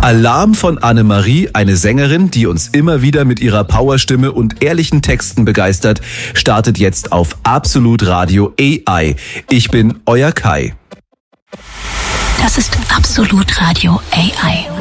Alarm von Annemarie, eine Sängerin, die uns immer wieder mit ihrer Powerstimme und ehrlichen Texten begeistert, startet jetzt auf Absolut Radio AI. Ich bin euer Kai. Das ist Absolut Radio AI.